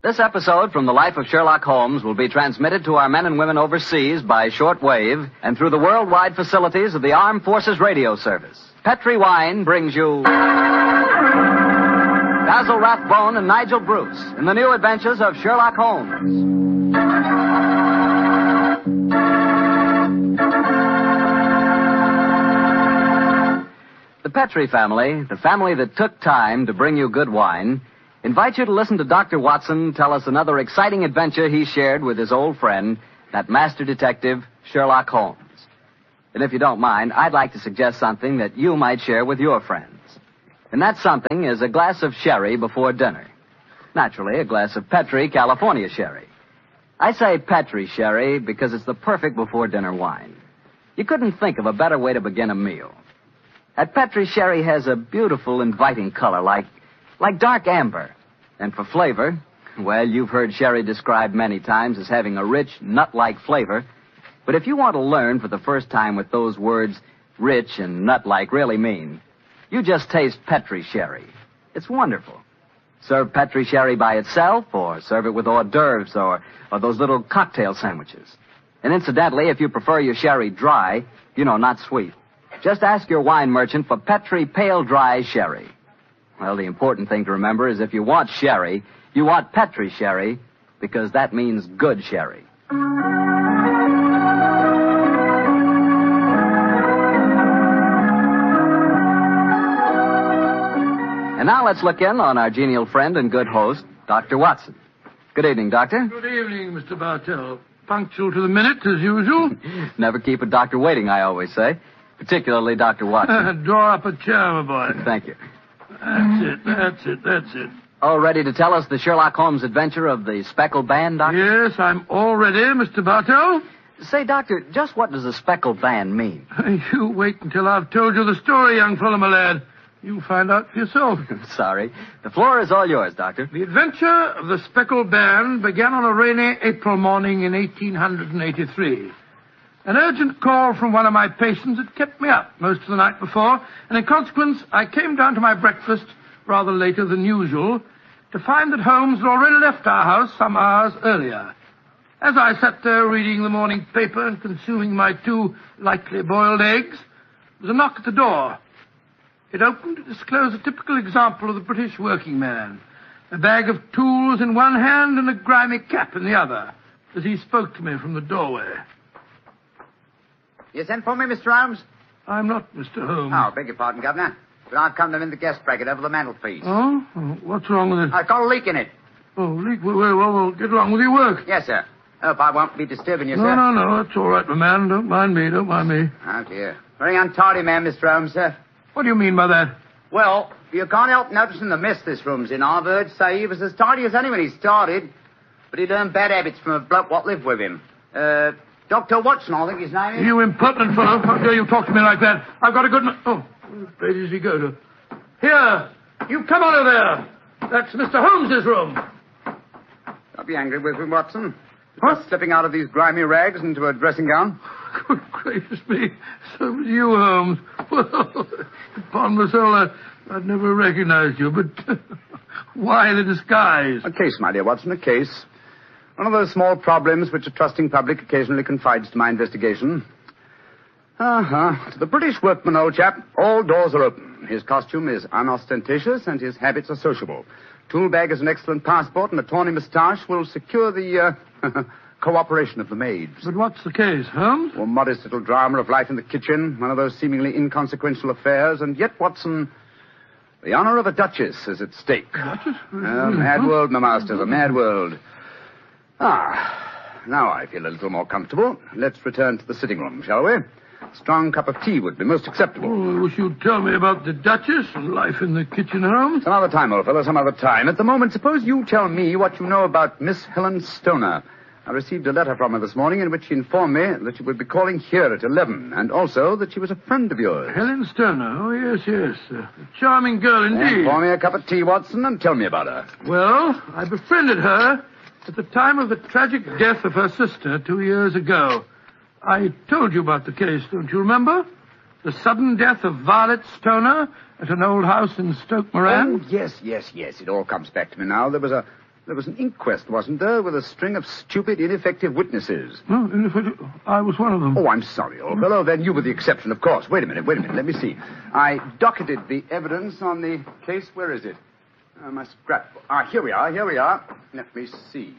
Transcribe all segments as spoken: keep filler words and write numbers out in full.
This episode from the life of Sherlock Holmes will be transmitted to our men and women overseas by short wave and through the worldwide facilities of the Armed Forces Radio Service. Petri Wine brings you Basil Rathbone and Nigel Bruce in the new adventures of Sherlock Holmes. The Petri family, the family that took time to bring you good wine, invite you to listen to Doctor Watson tell us another exciting adventure he shared with his old friend, that master detective, Sherlock Holmes. And if you don't mind, I'd like to suggest something that you might share with your friends. And that something is a glass of sherry before dinner. Naturally, a glass of Petri California sherry. I say Petri sherry because it's the perfect before-dinner wine. You couldn't think of a better way to begin a meal. That Petri sherry has a beautiful, inviting color, like, like dark amber. And for flavor, well, you've heard sherry described many times as having a rich, nut-like flavor. But if you want to learn for the first time what those words, rich and nut-like, really mean, you just taste Petri sherry. It's wonderful. Serve Petri sherry by itself, or serve it with hors d'oeuvres, or, or those little cocktail sandwiches. And incidentally, if you prefer your sherry dry, you know, not sweet, just ask your wine merchant for Petri Pale Dry Sherry. Well, the important thing to remember is if you want sherry, you want Petri sherry, because that means good sherry. And now let's look in on our genial friend and good host, Doctor Watson. Good evening, Doctor. Good evening, Mister Bartell. Punctual to the minute, as usual. Never keep a doctor waiting, I always say. Particularly Doctor Watson. Draw up a chair, my boy. Thank you. That's it, that's it, that's it. All ready to tell us the Sherlock Holmes adventure of the speckled band, Doctor? Yes, I'm all ready, Mister Bartell. Say, Doctor, just what does a speckled band mean? You wait until I've told you the story, young fellow, my lad. You'll find out for yourself. Sorry. The floor is all yours, Doctor. The adventure of the speckled band began on a rainy April morning in eighteen eighty-three. An urgent call from one of my patients had kept me up most of the night before, and in consequence, I came down to my breakfast rather later than usual to find that Holmes had already left our house some hours earlier. As I sat there reading the morning paper and consuming my two lightly boiled eggs, there was a knock at the door. It opened to disclose a typical example of the British working man, a bag of tools in one hand and a grimy cap in the other, as he spoke to me from the doorway. You sent for me, Mister Holmes? I'm not Mister Holmes. Oh, beg your pardon, Governor. But I've come to in the guest bracket over the mantelpiece. Oh? Oh, what's wrong with it? I've got a leak in it. Oh, leak? Well, well, well, well, get along with your work. Yes, sir. Hope I won't be disturbing you, no, sir. No, no, no, that's all right, my man. Don't mind me, don't mind me. Oh, dear. Very untidy man, Mister Holmes, sir. What do you mean by that? Well, you can't help noticing the mess this room's in. I've heard say he was as tidy as any when he started, but he learned bad habits from a bloke what lived with him. Uh... Doctor Watson, I think his name is. You impertinent fellow. How dare you talk to me like that? I've got a good... Ma- oh, where does he go to? Here, you come out of there. That's Mister Holmes's room. Don't be angry with him, Watson. What? Slipping out of these grimy rags into a dressing gown. Good gracious me. So was you, Holmes. Well, upon my soul, I, I'd never recognized you, but why the disguise? A case, my dear Watson, a case. One of those small problems which a trusting public occasionally confides to my investigation. Uh-huh. To the British workman, old chap, all doors are open. His costume is unostentatious and his habits are sociable. Tool bag is an excellent passport, and a tawny moustache will secure the uh, cooperation of the maids. But what's the case, Holmes? Or modest little drama of life in the kitchen, one of those seemingly inconsequential affairs, and yet, Watson, the honor of a duchess is at stake. Duchess? A mad world, my masters, a mad world. Ah, now I feel a little more comfortable. Let's return to the sitting room, shall we? A strong cup of tea would be most acceptable. Oh, I wish you'd tell me about the Duchess and life in the kitchen, Holmes. Some other time, old fellow, some other time. At the moment, suppose you tell me what you know about Miss Helen Stoner. I received a letter from her this morning in which she informed me that she would be calling here at eleven, and also that she was a friend of yours. Helen Stoner? Oh, yes, yes. Uh, a charming girl indeed. And pour me a cup of tea, Watson, and tell me about her. Well, I befriended her at the time of the tragic death of her sister two years ago. I told you about the case, don't you remember? The sudden death of Violet Stoner at an old house in Stoke Moran. Oh, yes, yes, yes. It all comes back to me now. There was a There was an inquest, wasn't there, with a string of stupid, ineffective witnesses? No, ineffective. I was one of them. Oh, I'm sorry, old fellow. Then you were the exception, of course. Wait a minute, wait a minute. Let me see. I docketed the evidence on the case. Where is it? Uh, my scrapbook. Ah, here we are, here we are. Let me see.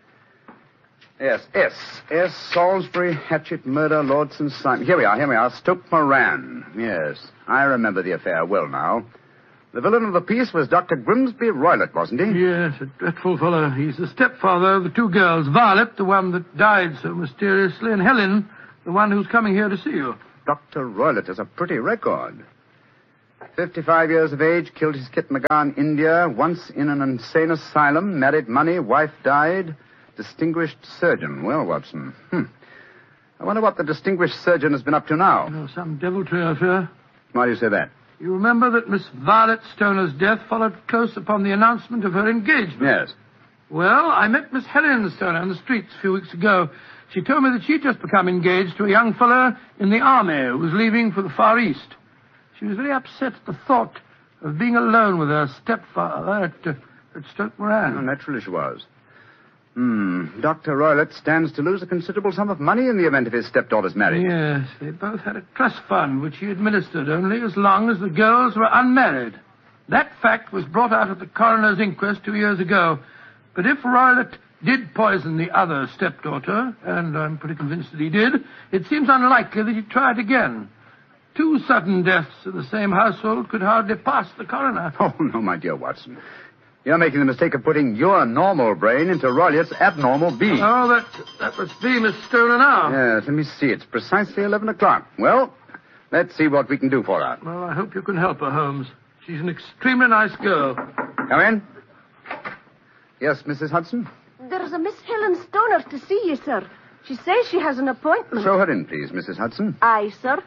Yes, S. S. Salisbury, Hatchet, Murder, Lordson, Simon. Here we are, here we are. Stoke Moran. Yes, I remember the affair well now. The villain of the piece was Doctor Grimsby Roylott, wasn't he? Yes, a dreadful fellow. He's the stepfather of the two girls. Violet, the one that died so mysteriously, and Helen, the one who's coming here to see you. Doctor Roylott has a pretty record. Fifty-five years of age, killed his Kit McGann in India, once in an insane asylum, married money, wife died, distinguished surgeon. Well, Watson, hmm. I wonder what the distinguished surgeon has been up to now. Oh, some deviltry affair. Why do you say that? You remember that Miss Violet Stoner's death followed close upon the announcement of her engagement? Yes. Well, I met Miss Helen Stoner on the streets a few weeks ago. She told me that she'd just become engaged to a young fellow in the army who was leaving for the Far East. She was very upset at the thought of being alone with her stepfather at, uh, at Stoke Moran. Oh, naturally she was. Hmm. Doctor Roylott stands to lose a considerable sum of money in the event of his stepdaughter's marriage. Yes, they both had a trust fund which he administered only as long as the girls were unmarried. That fact was brought out at the coroner's inquest two years ago. But if Roylott did poison the other stepdaughter, and I'm pretty convinced that he did, it seems unlikely that he'd try it again. Two sudden deaths in the same household could hardly pass the coroner. Oh, no, my dear Watson. You're making the mistake of putting your normal brain into Roylott's abnormal being. Oh, that, that must be Miss Stoner now. Yes, let me see. It's precisely eleven o'clock. Well, let's see what we can do for her. Well, I hope you can help her, Holmes. She's an extremely nice girl. Come in. Yes, Missus Hudson? There's a Miss Helen Stoner to see you, sir. She says she has an appointment. Show her in, please, Missus Hudson. Aye, sir.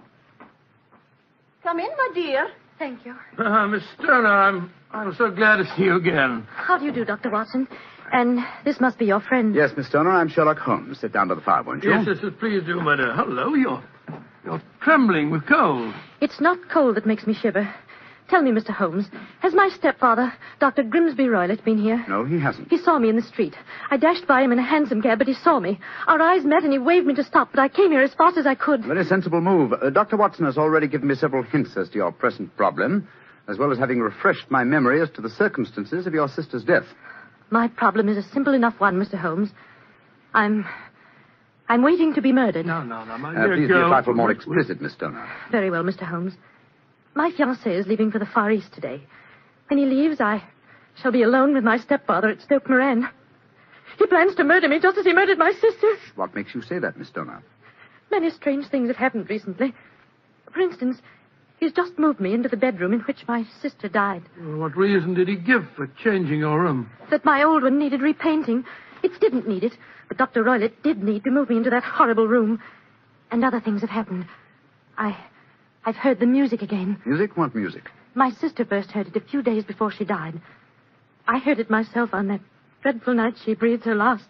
Come in, my dear. Thank you. Uh, Miss Stoner, I'm, I'm so glad to see you again. How do you do, Doctor Watson? And this must be your friend. Yes, Miss Stoner, I'm Sherlock Holmes. Sit down by the fire, won't you? Yes, yes, yes, please do, my dear. Hello, you're, you're trembling with cold. It's not cold that makes me shiver. Tell me, Mister Holmes, has my stepfather, Doctor Grimsby Roylott, been here? No, he hasn't. He saw me in the street. I dashed by him in a hansom cab, but he saw me. Our eyes met and he waved me to stop, but I came here as fast as I could. Very sensible move. Uh, Doctor Watson has already given me several hints as to your present problem, as well as having refreshed my memory as to the circumstances of your sister's death. My problem is a simple enough one, Mister Holmes. I'm... I'm waiting to be murdered. No, no, no, my Uh, dear please girl. be a trifle more explicit, Miss Stoner. Very well, Mister Holmes. My fiancé is leaving for the Far East today. When he leaves, I shall be alone with my stepfather at Stoke Moran. He plans to murder me just as he murdered my sister. What makes you say that, Miss Stoner? Many strange things have happened recently. For instance, he's just moved me into the bedroom in which my sister died. Well, what reason did he give for changing your room? That my old one needed repainting. It didn't need it, but Doctor Roylott did need to move me into that horrible room. And other things have happened. I... I've heard the music again. Music? What music? My sister first heard it a few days before she died. I heard it myself on that dreadful night she breathed her last.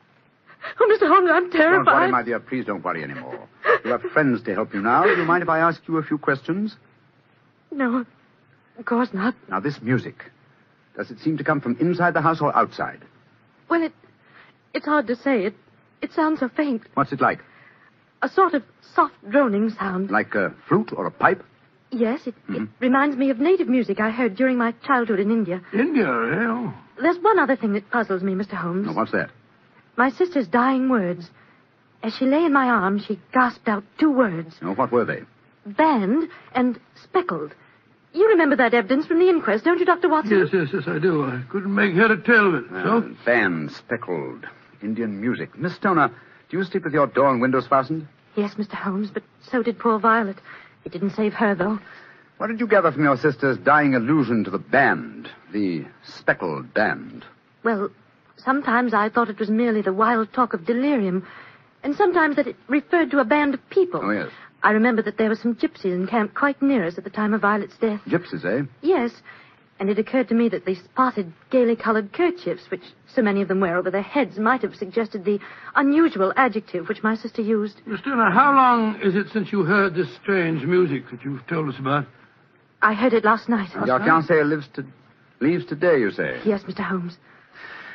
Oh, Mister Holmes, I'm terrified. Don't worry, my dear. Please don't worry anymore. You have friends to help you now. Do you mind if I ask you a few questions? No, of course not. Now, this music, does it seem to come from inside the house or outside? Well, it... it's hard to say. It, it sounds so faint. What's it like? A sort of soft droning sound. Like a flute or a pipe? Yes, it, Mm-hmm. it reminds me of native music I heard during my childhood in India. India, eh? Oh. There's one other thing that puzzles me, Mister Holmes. No, what's that? My sister's dying words. As she lay in my arms, she gasped out two words. No, what were they? Banned and speckled. You remember that evidence from the inquest, don't you, Doctor Watson? Yes, yes, yes, I do. I couldn't make head or tail of it. Uh, So? band, speckled, Indian music. Miss Stoner, do you sleep with your door and windows fastened? Yes, Mister Holmes, but so did poor Violet. It didn't save her, though. What did you gather from your sister's dying allusion to the band, the speckled band? Well, sometimes I thought it was merely the wild talk of delirium, and sometimes that it referred to a band of people. Oh, yes. I remember that there were some gypsies encamped quite near us at the time of Violet's death. Gypsies, eh? Yes, and it occurred to me that the spotted, gaily colored kerchiefs, which so many of them wear over their heads, might have suggested the unusual adjective which my sister used. Miss Stoner, how long is it since you heard this strange music that you've told us about? I heard it last night. Your fiancé lives to... leaves today, you say? Yes, Mister Holmes.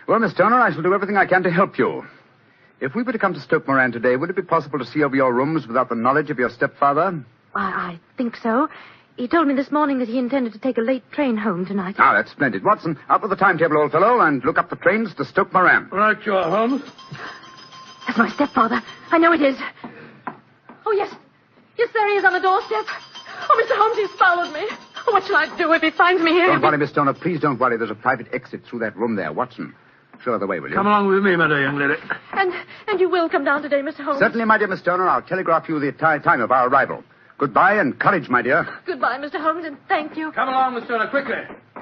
Well, Miss Stoner, I shall do everything I can to help you. If we were to come to Stoke Moran today, would it be possible to see over your rooms without the knowledge of your stepfather? I, I think so. He told me this morning that he intended to take a late train home tonight. Ah, that's splendid. Watson, out with the timetable, old fellow, and look up the trains to Stoke Moran. Right you are, Holmes. That's my stepfather. I know it is. Oh, yes. Yes, there he is on the doorstep. Oh, Mister Holmes, he's followed me. Oh, what shall I do if he finds me here? Don't worry, Miss Stoner. Please don't worry. There's a private exit through that room there. Watson, show her the way, will you? Come along with me, my dear young lady. And and you will come down today, Mister Holmes? Certainly, my dear Miss Stoner. I'll telegraph you the ti- time of our arrival. Goodbye and courage, my dear. Goodbye, Mister Holmes, and thank you. Come along, Miss Stoner, quickly.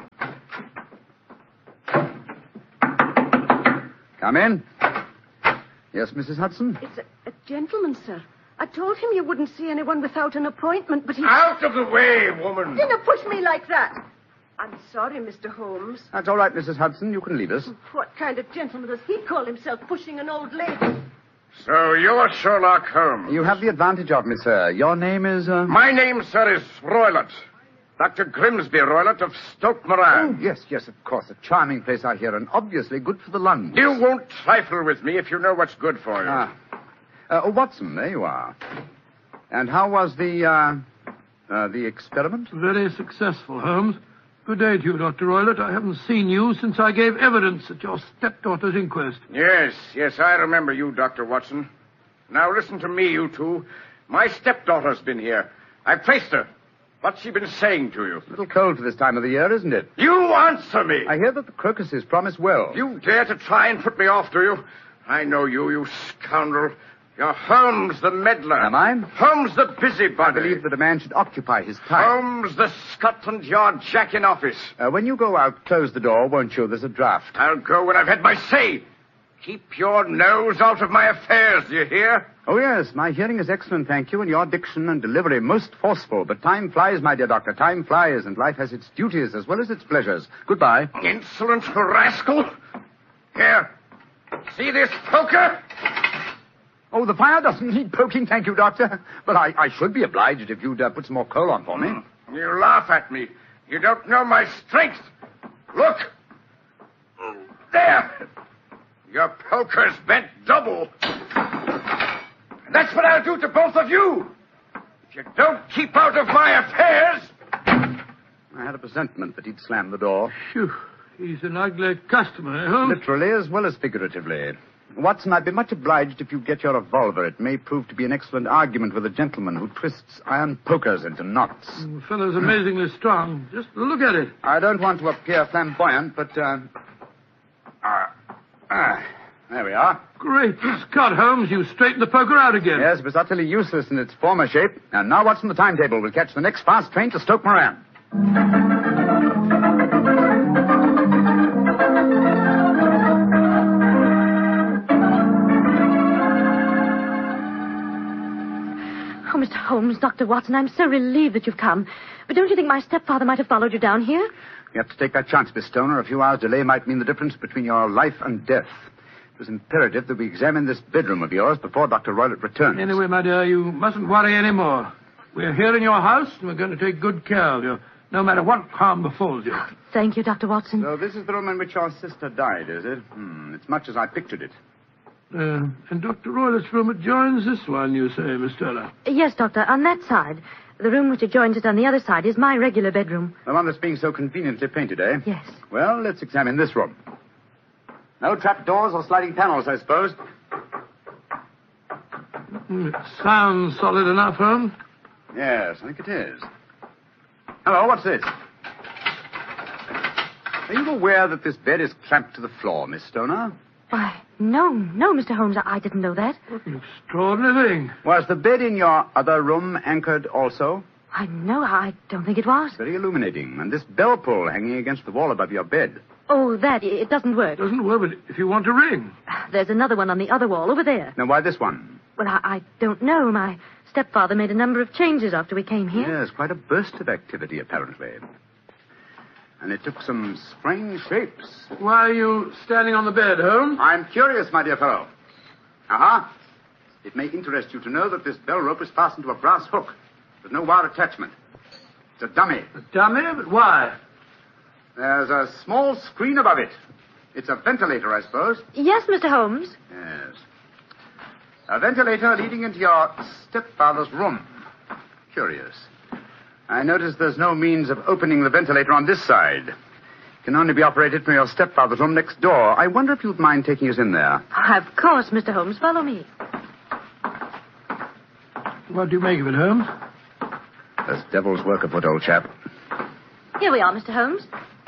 Come in. Yes, Missus Hudson? It's a, a gentleman, sir. I told him you wouldn't see anyone without an appointment, but he... Out of the way, woman! Didn't push me like that. I'm sorry, Mister Holmes. That's all right, Missus Hudson. You can leave us. What kind of gentleman does he call himself, pushing an old lady? So you're Sherlock Holmes. You have the advantage of me, sir. Your name is, uh... My name, sir, is Roylott. Doctor Grimsby Roylott of Stoke Moran. Oh, yes, yes, of course. A charming place, I hear, and obviously good for the lungs. You won't trifle with me if you know what's good for you. Ah. Uh, oh, Watson, there you are. And how was the, uh, uh, the experiment? Very successful, Holmes. Good day to you, Doctor Roylott. I haven't seen you since I gave evidence at your stepdaughter's inquest. Yes, yes, I remember you, Doctor Watson. Now listen to me, you two. My stepdaughter's been here. I've traced her. What's she been saying to you? A little cold for this time of the year, isn't it? You answer me! I hear that the crocuses promise well. You dare to try and put me off, do you? I know you, you scoundrel. You're Holmes the meddler. Am I? Holmes the busybody. I believe that a man should occupy his time. Holmes the Scotland Yard Jack in office. Uh, when you go out, close the door, won't you? There's a draft. I'll go when I've had my say. Keep your nose out of my affairs, do you hear? Oh, yes, my hearing is excellent, thank you, and your diction and delivery most forceful. But time flies, my dear doctor, time flies, and life has its duties as well as its pleasures. Goodbye. Insolent rascal. Here, see this poker? Oh, the fire doesn't need poking, thank you, doctor. But I, I should be obliged if you'd uh, put some more coal on for me. You laugh at me. You don't know my strength. Look. There. Your poker's bent double. And that's what I'll do to both of you. If you don't keep out of my affairs. I had a presentiment that he'd slam the door. Phew. He's an ugly customer, eh, Holmes? Literally as well as figuratively. Watson, I'd be much obliged if you get your revolver. It may prove to be an excellent argument with a gentleman who twists iron pokers into knots. The fellow's amazingly strong. Just look at it. I don't want to appear flamboyant, but, uh... Ah, ah, there we are. Great Scott, Holmes. You straightened the poker out again. Yes, it was utterly useless in its former shape. And now Watson, the timetable. We'll catch the next fast train to Stoke Moran. Oh, Mister Holmes, Doctor Watson, I'm so relieved that you've come. But don't you think my stepfather might have followed you down here? You have to take that chance, Miss Stoner. A few hours' delay might mean the difference between your life and death. It was imperative that we examine this bedroom of yours before Doctor Roylott returns. Anyway, my dear, you mustn't worry any more. We're here in your house, and we're going to take good care of you, no matter what harm befalls you. Thank you, Doctor Watson. So this is the room in which your sister died, is it? Hmm, it's much as I pictured it. Uh, and Doctor Roylott's room adjoins this one, you say, Miss Turner? Yes, Doctor, on that side. The room which adjoins it on the other side is my regular bedroom. The one that's being so conveniently painted, eh? Yes. Well, let's examine this room. No trap doors or sliding panels, I suppose. It sounds solid enough, Holmes. Yes, I think it is. Hello, what's this? Are you aware that this bed is clamped to the floor, Miss Stoner? Why, no, no, Mister Holmes, I, I didn't know that. What an extraordinary thing. Was the bed in your other room anchored also? I know, I don't think it was. Very illuminating. And this bell pull hanging against the wall above your bed. Oh, that, it doesn't work. Doesn't work, but if you want to ring. There's another one on the other wall over there. Now, why this one? Well, I, I don't know. My stepfather made a number of changes after we came here. Yes, quite a burst of activity, apparently. And it took some strange shapes. Why are you standing on the bed, Holmes? I'm curious, my dear fellow. Aha. It may interest you to know that this bell rope is fastened to a brass hook. There's no wire attachment. It's a dummy. A dummy? But why? There's a small screen above it. It's a ventilator, I suppose. Yes, Mister Holmes. Yes. A ventilator leading into your stepfather's room. Curious. I notice there's no means of opening the ventilator on this side. It can only be operated from your stepfather's room next door. I wonder if you'd mind taking us in there. Of course, Mister Holmes. Follow me. What do you make of it, Holmes? There's devil's work afoot, old chap. Here we are, Mister Holmes.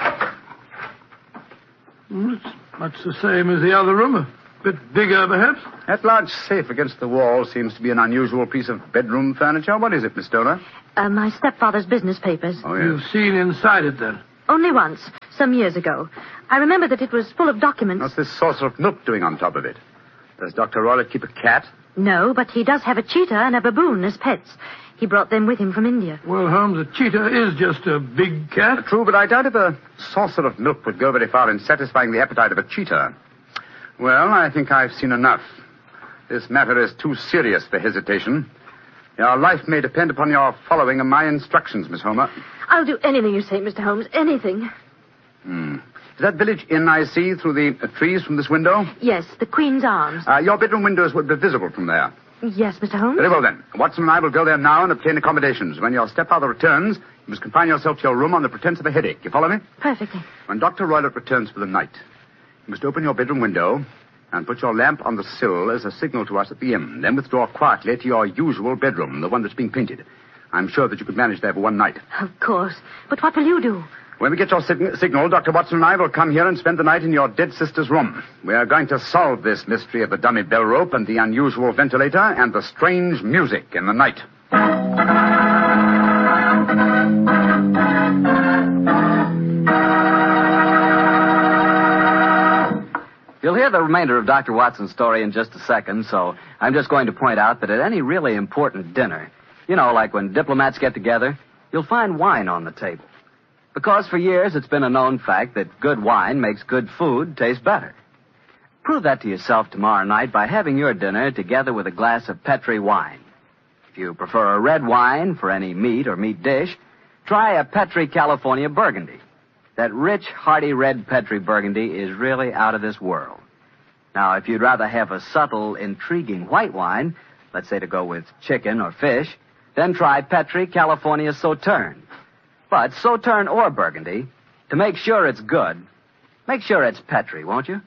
Mm, It's much the same as the other room. A bit bigger, perhaps. That large safe against the wall seems to be an unusual piece of bedroom furniture. What is it, Miss Stoner? Uh, my stepfather's business papers. Oh, You've seen inside it, then? Only once, some years ago. I remember that it was full of documents. What's this saucer of milk doing on top of it? Does Doctor Roylott keep a cat? No, but he does have a cheetah and a baboon as pets. He brought them with him from India. Well, Holmes, a cheetah is just a big cat. True, but I doubt if a saucer of milk would go very far in satisfying the appetite of a cheetah. Well, I think I've seen enough. This matter is too serious for hesitation. Your life may depend upon your following of my instructions, Miss Homer. I'll do anything you say, Mister Holmes. Anything. Hmm. Is that village inn I see through the uh, trees from this window? Yes, the Queen's Arms. Uh, your bedroom windows would be visible from there. Yes, Mister Holmes. Very well, then. Watson and I will go there now and obtain accommodations. When your stepfather returns, you must confine yourself to your room on the pretense of a headache. You follow me? Perfectly. When Doctor Roylott returns for the night, you must open your bedroom window and put your lamp on the sill as a signal to us at the inn. Then withdraw quietly to your usual bedroom, the one that's being painted. I'm sure that you could manage there for one night. Of course. But what will you do? When we get your sig- signal, Doctor Watson and I will come here and spend the night in your dead sister's room. We are going to solve this mystery of the dummy bell rope and the unusual ventilator and the strange music in the night. You'll hear the remainder of Doctor Watson's story in just a second, so I'm just going to point out that at any really important dinner, you know, like when diplomats get together, you'll find wine on the table. Because for years it's been a known fact that good wine makes good food taste better. Prove that to yourself tomorrow night by having your dinner together with a glass of Petri wine. If you prefer a red wine for any meat or meat dish, try a Petri California Burgundy. That rich, hearty red Petri Burgundy is really out of this world. Now, if you'd rather have a subtle, intriguing white wine, let's say to go with chicken or fish, then try Petri California Sauterne. But Sauterne or Burgundy, to make sure it's good, make sure it's Petri, won't you?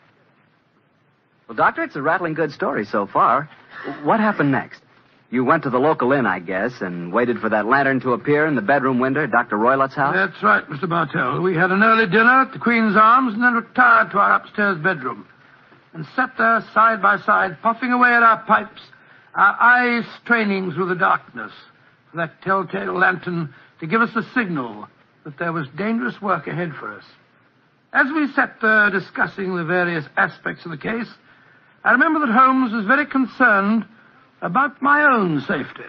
Well, Doctor, it's a rattling good story so far. What happened next? You went to the local inn, I guess, and waited for that lantern to appear in the bedroom window at Doctor Roylott's house? That's right, Mister Bartell. We had an early dinner at the Queen's Arms and then retired to our upstairs bedroom and sat there side by side, puffing away at our pipes, our eyes straining through the darkness for that telltale lantern to give us a signal that there was dangerous work ahead for us. As we sat there discussing the various aspects of the case, I remember that Holmes was very concerned about my own safety.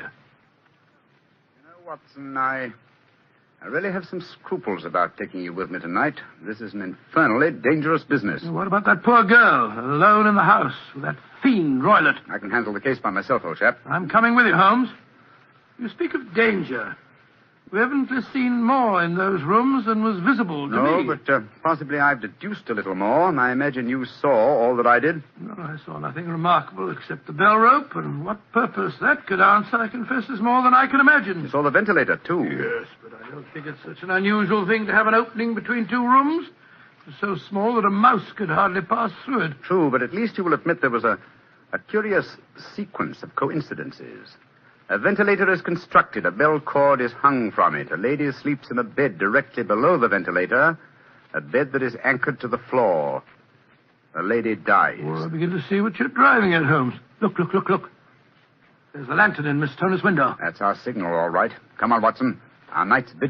You know, Watson, I, I really have some scruples about taking you with me tonight. This is an infernally dangerous business. What about that poor girl, alone in the house with that fiend Roylott? I can handle the case by myself, old chap. I'm coming with you, Holmes. You speak of danger. We evidently seen more in those rooms than was visible to no, me. but uh, possibly I've deduced a little more, and I imagine you saw all that I did. No, I saw nothing remarkable except the bell rope, and what purpose that could answer, I confess, is more than I can imagine. You saw the ventilator, too. Yes, but I don't think it's such an unusual thing to have an opening between two rooms. It's so small that a mouse could hardly pass through it. True, but at least you will admit there was a, a curious sequence of coincidences. A ventilator is constructed. A bell cord is hung from it. A lady sleeps in a bed directly below the ventilator, a bed that is anchored to the floor. The lady dies. Well, I begin to see what you're driving at, Holmes. Look, look, look, look. There's the lantern in Miss Turner's window. That's our signal, all right. Come on, Watson. Our night's vigil